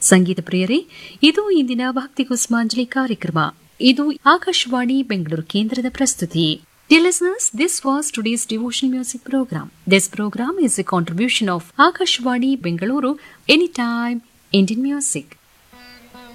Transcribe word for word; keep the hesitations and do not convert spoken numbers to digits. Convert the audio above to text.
ಸಂಗೀತ ಪ್ರಿಯರೇ, ಇದು ಇಂದಿನ ಭಕ್ತಿ ಕುಸುಮಾಂಜಲಿ ಕಾರ್ಯಕ್ರಮ. ಇದು ಆಕಾಶವಾಣಿ ಬೆಂಗಳೂರು ಕೇಂದ್ರದ ಪ್ರಸ್ತುತಿ. Dear listeners, this was today's devotional music program. This program is a contribution of Akashvani Bengaluru, Anytime Indian Music.